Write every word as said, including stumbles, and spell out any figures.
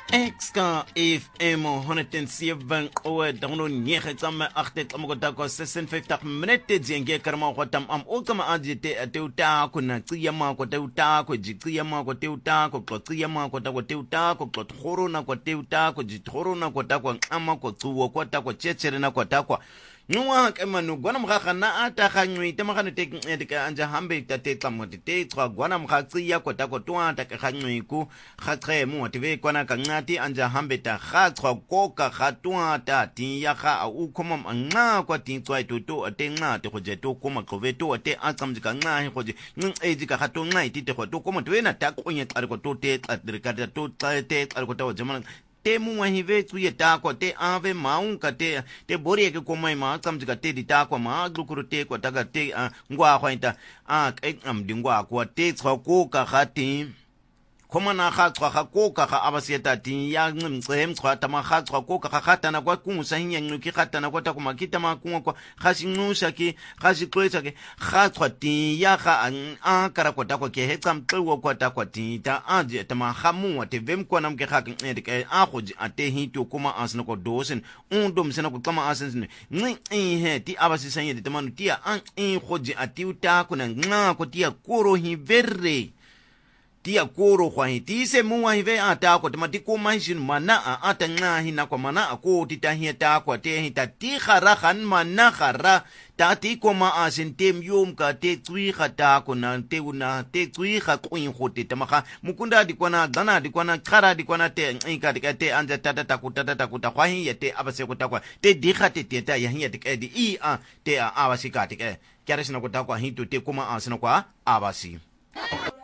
Exka F M honderdzeven oor negen tsamme agte tsamokota ko sesenfifty minute dzienge karma ko tam am o tsama ajete ateuta ko na tsiya ma ko teuta ko jitsiya ma ko teuta ko tsiya ma ko ta ko teuta ko tlotkhorona ko teuta ko jithorona ko ta ko ama ko tsuwo ko ta ko checherena ko ta ko Nwa kemanu gwana mkha na ata khanywi te makha te ka anja hambe ta te tlamote te tswa gwana mkha tsiya ko ta ko twa ta khanywi ku kha tre mu te ve kwana ka ngati anja hambe ta kha tswa ko ka kha twa ta ti ya kha u khoma nga kwa ti tswa to to te nga te go je to koma qove to te a tsamji ka nga go je ng e ji ka kha to nga ti te go to koma te na ta ko nye tsare ko to te tsare ka to te tsare ko ta jama te mu hi ve tsu ye ta ko te ave maun ka te te bori ke ko mai ma kam ka te di ta ko ma glukuru te ko ta ka te ngwa khwa ita a ke am dingwa ko te tswa ko ka ga te khoma na ga tswa ga ko ka ga abasieta ti ya ngmtsem tswa ta ma ga tswa ko ka ga gata na kwa ku sa hinya ngnu ki gata na kwa ta ko makita ma ku ko ga sinusha ki ga sitlwetsa ke ga tswa ti ya ga a kara ko ta ko ke he tsam tlo ko ta ko ti ta a je ta ma ga mu te vem ko nam ke ga ke ke a go ji ate hi to kuma asna ko dosen un dom sena ko kama asen ni he ti abasisa ye te manu ti a an go ji ati uta ko na nga ko ti a koro hi verre Tia koro kwa hiti se muwa hive ata kwa temati kuma hishin mana a ata nga hina kwa mana a ko tita hi ata kwa te hita ti khara khan mana khara ta ti koma asin tem yom ka te tsui khata ko na te una te tsui kha kuin khote tamaka mukunda di kwa na dana di kwa na khara di kwa na te inka di te anja tata takuta tata takuta kwa hi te abase ko ta kwa te di khate te ta ya hi te di i a te a abasi ka te ke kyara sina ko ta kwa hi to te koma asina kwa abasi